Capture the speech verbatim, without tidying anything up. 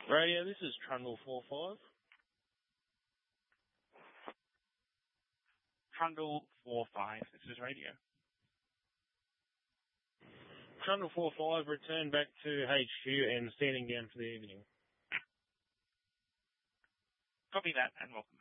Radio, this is Trundle four five. Trundle four five, this is radio. Trundle four five, return back to H Q and standing down for the evening. Copy that and welcome.